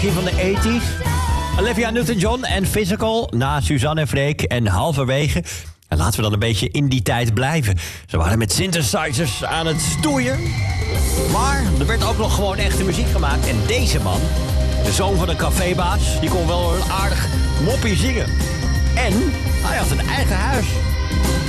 Van de 80's. Olivia Newton-John en Physical na Suzanne en Freek. En halverwege, en laten we dan een beetje in die tijd blijven. Ze waren met synthesizers aan het stoeien. Maar er werd ook nog gewoon echte muziek gemaakt. En deze man, de zoon van een cafébaas, die kon wel een aardig moppie zingen. En hij had een eigen huis.